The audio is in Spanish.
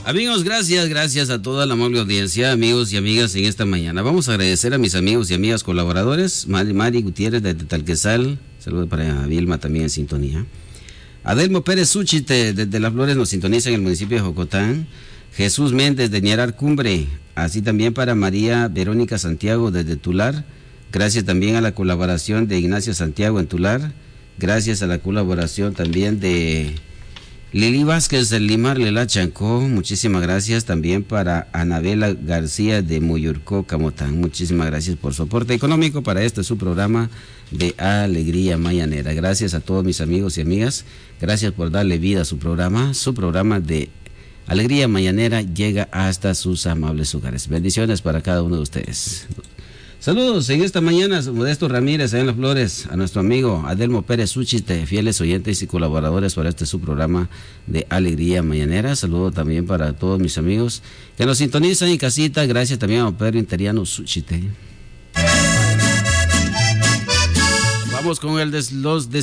Amigos, gracias a toda la amable audiencia, amigos y amigas en esta mañana. Vamos a agradecer a mis amigos y amigas colaboradores, Mari Gutiérrez de Talquezal, saludos para Vilma también en sintonía. Adelmo Pérez Súchite desde Las Flores nos sintoniza en el municipio de Jocotán. Jesús Méndez de Ñarar Cumbre, así también para María Verónica Santiago desde Tular. Gracias también a la colaboración de Ignacio Santiago en Tular. Gracias a la colaboración también de Lili Vázquez del Limar Lela Chancó. Muchísimas gracias también para Anabela García de Muyurcó, Camotán. Muchísimas gracias por su aporte económico para este su programa de Alegría Mañanera. Gracias a todos mis amigos y amigas. Gracias por darle vida a su programa. Su programa de Alegría Mañanera llega hasta sus amables hogares. Bendiciones para cada uno de ustedes. Saludos en esta mañana, Modesto Ramírez en Las Flores, a nuestro amigo Adelmo Pérez Súchite, fieles oyentes y colaboradores para este su programa de Alegría Mañanera. Saludo también para todos mis amigos que nos sintonizan en casita. Gracias también a Pedro Interiano Súchite. Vamos con los